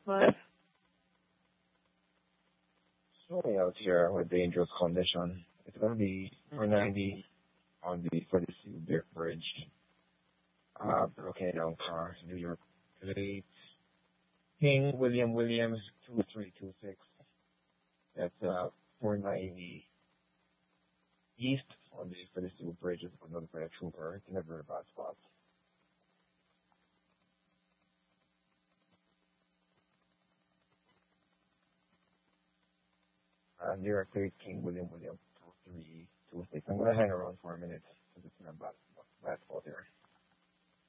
What? Showing out here with dangerous condition. It's going to be 490 on the for the Seabrook Bridge. Broken down car, New York plate. King William Williams 2326. That's 490 east on the for the Seabrook Bridge. Is another for the trooper. It's in a very bad spot. New York plate King William 2326. I'm going to hang around for a minute. It's not bad spot here.